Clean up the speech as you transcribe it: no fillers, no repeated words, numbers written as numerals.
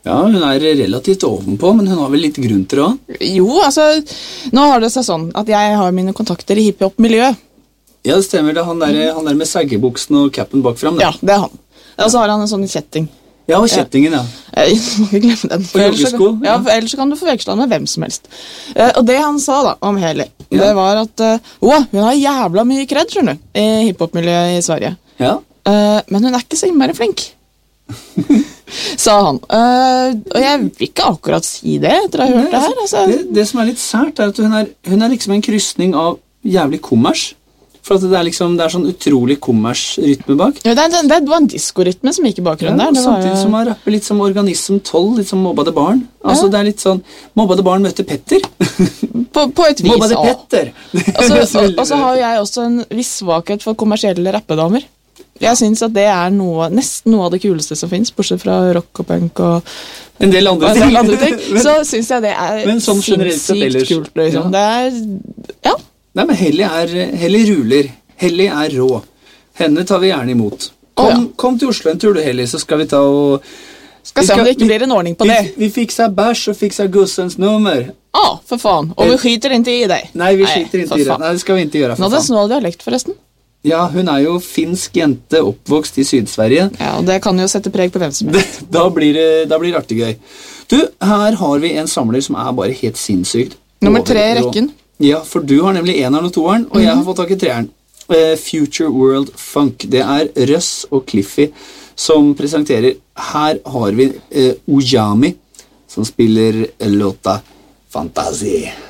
Ja, hun relativt ovenpå, men hun har vel litt grunn til det. Jo, altså, nå har det seg sånn at jeg har mine kontakter i hiphop-miljøet. Ja, det stemmer det. Han der med saggebuksen og cappen bak frem. Ja, det han. Og så har han en sånn kjetting. Ja, og kjettingen, ja. Jeg må ikke glemme den. Og joggesko. Ja, for ellers kan du forveksle han med hvem som helst. Og det han sa da, om Heli, det var at hun har jævla mye kred, skjønner du, i hiphop-miljøet i Sverige. Ja. Men hun ikke så innmari flink. Sa han. Og jeg vil ikke akkurat si det etter å ha hørt det her. Altså. Det som litt sært at hun liksom en krysning av jævlig kommers. For at det sånn utrolig kommers-rytme bak. Ja, det var en diskorytme som gikk i bakgrunnen der. Samtidig som man rapper litt som Organism 12, litt som Mobbade barn. Altså det litt sånn, Mobbade barn møtte Petter. På et vis, Mobbade Petter. Og så har jeg også en viss svakhet for kommersielle rappedamer. Jeg synes at det nesten noe av det kuleste som finnes, bortsett fra rock og punk og en del andre ting. Så synes jeg det sånn sinnssykt kult. Liksom. Ja. Ja. Nei, men Helly ruler. Helly rå. Henne tar vi gjerne imot. Kom til Oslo en tur, du, Helly, så skal vi ta og... Skal se om det ikke blir en ordning på det. Vi fikser bæsj og fikser gussens nummer. For faen. Og vi skiter ikke i det. Nei, vi skiter ikke i det. Nei, det skal vi ikke gjøre, for faen. Nå er det snål dialekt, forresten. Ja, hun jo finsk jente oppvokst i Syd-Sverige. Ja, og det kan jo sette preg på hvem som helst. Da blir det artig gøy. Du, her har vi en samler som bare helt sinnssykt. Nummer 3 i rekken. Ja, for du har nemlig 1'eren og 2'eren, og jeg har fått tak i 3'eren. Future World Funk. Det Russ og Cliffy som presenterer. Her har vi Ojami, som spiller låta Fantasy.